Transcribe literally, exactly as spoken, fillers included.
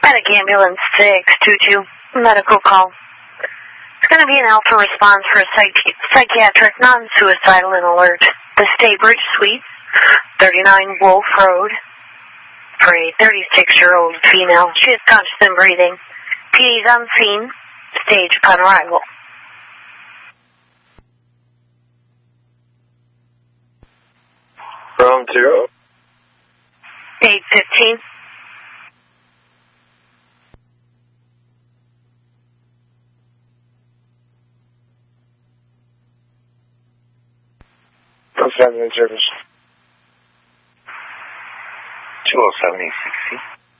Medic Ambulance six two two, medical call. It's going to be an alpha response for a psychi psychiatric non-suicidal and alert. The Staybridge Suites, thirty-nine Wolf Road, for a thirty-six-year-old female. She is conscious and breathing. P D's on scene, stage upon arrival. From zero. eight fifteen. From seven in service. two oh seven, eight sixty.